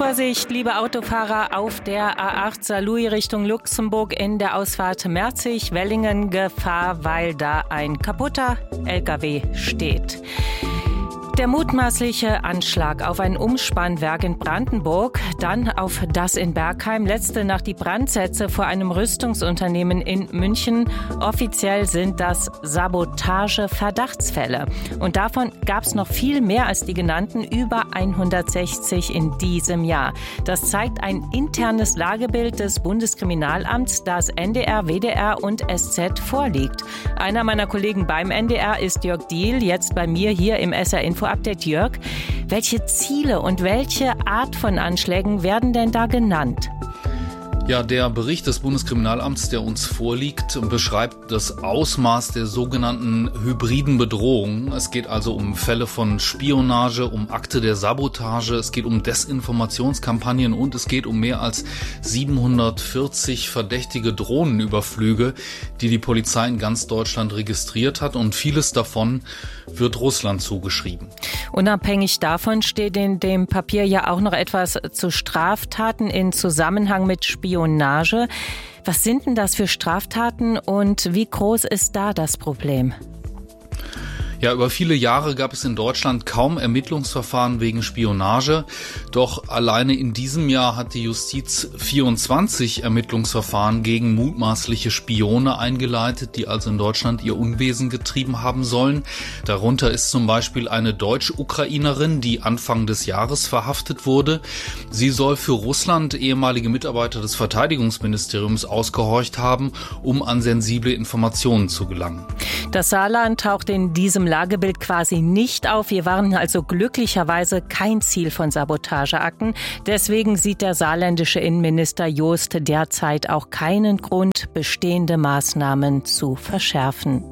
Vorsicht, liebe Autofahrer, auf der A8 Saarlouis Richtung Luxemburg in der Ausfahrt Merzig-Wellingen Gefahr, weil da ein kaputter LKW steht. Der mutmaßliche Anschlag auf ein Umspannwerk in Brandenburg, dann auf das in Bergheim, letzte Nacht die Brandsätze vor einem Rüstungsunternehmen in München. Offiziell sind das Sabotage-Verdachtsfälle. Und davon gab es noch viel mehr als die genannten, über 160 in diesem Jahr. Das zeigt ein internes Lagebild des Bundeskriminalamts, das NDR, WDR und SZ vorliegt. Einer meiner Kollegen beim NDR ist Jörg Diehl, jetzt bei mir hier im SR Info Update. Jörg, welche Ziele und welche Art von Anschlägen werden denn da genannt? Ja, der Bericht des Bundeskriminalamts, der uns vorliegt, beschreibt das Ausmaß der sogenannten hybriden Bedrohung. Es geht also um Fälle von Spionage, um Akte der Sabotage, es geht um Desinformationskampagnen und es geht um mehr als 740 verdächtige Drohnenüberflüge, die die Polizei in ganz Deutschland registriert hat, und vieles davon wird Russland zugeschrieben. Unabhängig davon steht in dem Papier ja auch noch etwas zu Straftaten in Zusammenhang mit Spionage. Was sind denn das für Straftaten und wie groß ist da das Problem? Ja, über viele Jahre gab es in Deutschland kaum Ermittlungsverfahren wegen Spionage. Doch alleine in diesem Jahr hat die Justiz 24 Ermittlungsverfahren gegen mutmaßliche Spione eingeleitet, die also in Deutschland ihr Unwesen getrieben haben sollen. Darunter ist zum Beispiel eine Deutsch-Ukrainerin, die Anfang des Jahres verhaftet wurde. Sie soll für Russland ehemalige Mitarbeiter des Verteidigungsministeriums ausgehorcht haben, um an sensible Informationen zu gelangen. Das Saarland taucht in diesem Lagebild quasi nicht auf. Wir waren also glücklicherweise kein Ziel von Sabotageakten. Deswegen sieht der saarländische Innenminister Joost derzeit auch keinen Grund, bestehende Maßnahmen zu verschärfen.